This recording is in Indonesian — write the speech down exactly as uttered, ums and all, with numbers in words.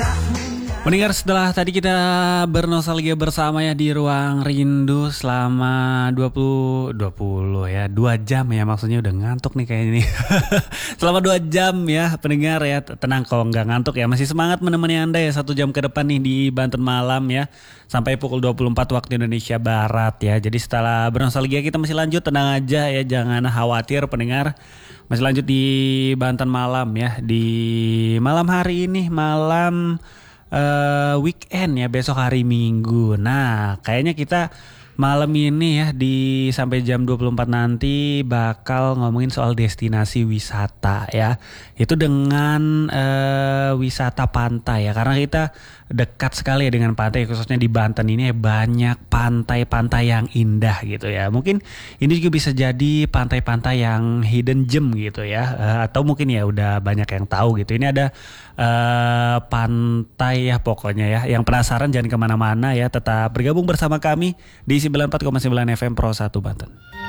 Mendengar setelah tadi kita bernostalgia bersama ya di Ruang Rindu selama dua puluh dua puluh ya dua jam ya, maksudnya udah ngantuk nih kayaknya nih. Selama dua jam ya pendengar ya, tenang kalau nggak ngantuk ya, masih semangat menemani Anda ya satu jam ke depan nih di Banten Malam ya sampai pukul dua puluh empat waktu Indonesia Barat ya. Jadi setelah bernostalgia kita masih lanjut, tenang aja ya, jangan khawatir pendengar. Masih lanjut di Banten Malam ya, di malam hari ini malam Uh, weekend ya, besok hari Minggu. Nah kayaknya kita malam ini ya di sampai jam dua puluh empat nanti bakal ngomongin soal destinasi wisata ya. Itu dengan uh, wisata pantai ya, karena kita dekat sekali ya dengan pantai, khususnya di Banten ini ya, banyak pantai-pantai yang indah gitu ya. Mungkin ini juga bisa jadi pantai-pantai yang hidden gem gitu ya, uh, atau mungkin ya udah banyak yang tahu gitu. Ini ada uh, pantai ya pokoknya ya. Yang penasaran jangan kemana-mana ya, tetap bergabung bersama kami di sembilan puluh empat koma sembilan F M Pro satu Banten.